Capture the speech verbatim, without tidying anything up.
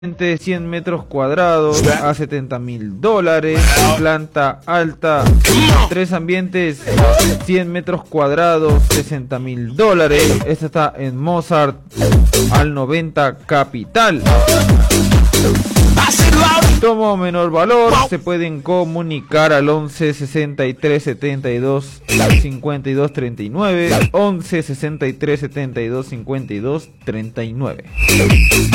cien metros cuadrados a setenta mil dólares. Planta alta, tres ambientes, cien metros cuadrados, sesenta mil dólares. Esta está en Mozart al noventa Capital. Tomo menor valor, se pueden comunicar al once sesenta y tres setenta y dos cincuenta y dos treinta y nueve, once sesenta y tres setenta y dos cincuenta y dos treinta y nueve.